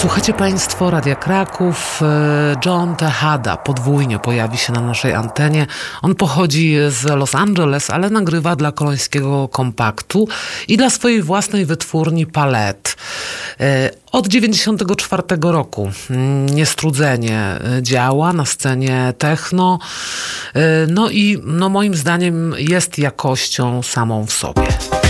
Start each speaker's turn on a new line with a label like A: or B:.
A: Słuchacie Państwo Radia Kraków. John Tejada podwójnie pojawi się na naszej antenie. On pochodzi z Los Angeles, ale nagrywa dla kolońskiego Kompaktu i dla swojej własnej wytwórni Palette. Od 1994 roku niestrudzenie działa na scenie techno. No i moim zdaniem jest jakością samą w sobie.